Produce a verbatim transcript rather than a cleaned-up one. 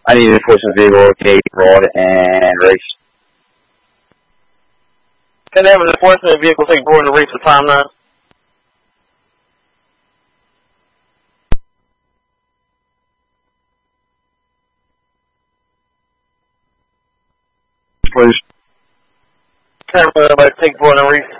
I need an enforcement vehicle, Cape, fraud, and race. Can they have an enforcement vehicle take fraud and race for time now? Please. Can everybody take fraud and race?